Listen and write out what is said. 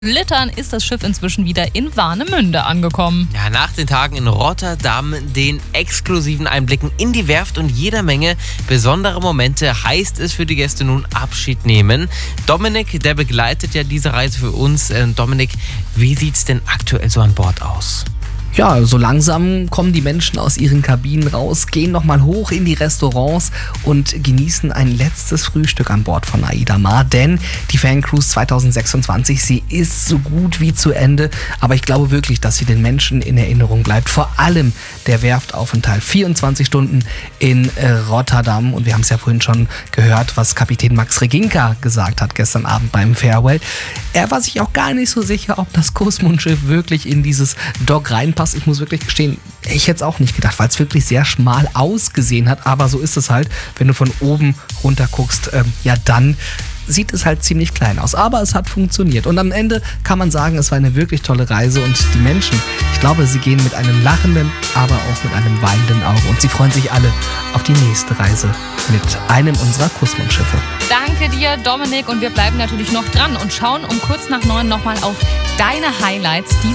Littern ist das Schiff inzwischen wieder in Warnemünde angekommen. Ja, nach den Tagen in Rotterdam, den exklusiven Einblicken in die Werft und jeder Menge besondere Momente, heißt es für die Gäste nun Abschied nehmen. Dominik, der begleitet ja diese Reise für uns. Dominik, wie sieht's denn aktuell so an Bord aus? Ja, so langsam kommen die Menschen aus ihren Kabinen raus, gehen nochmal hoch in die Restaurants und genießen ein letztes Frühstück an Bord von AIDA Mar, denn die Fancruise 2026, sie ist so gut wie zu Ende, aber ich glaube wirklich, dass sie den Menschen in Erinnerung bleibt, vor allem der Werftaufenthalt, 24 Stunden in Rotterdam, und wir haben es ja vorhin schon gehört, was Kapitän Max Reginka gesagt hat gestern Abend beim Farewell. Er war sich auch gar nicht so sicher, ob das Kusmund-Schiff wirklich in dieses Dock reinpasst. Ich muss wirklich gestehen, ich hätte es auch nicht gedacht, weil es wirklich sehr schmal ausgesehen hat. Aber so ist es halt, wenn du von oben runter guckst, dann sieht es halt ziemlich klein aus. Aber es hat funktioniert. Und am Ende kann man sagen, es war eine wirklich tolle Reise. Und die Menschen, ich glaube, sie gehen mit einem lachenden, aber auch mit einem weinenden Auge. Und sie freuen sich alle auf die nächste Reise mit einem unserer Kusmund-Schiffe. Danke dir, Dominik. Und wir bleiben natürlich noch dran und schauen um kurz nach 9 nochmal auf deine Highlights.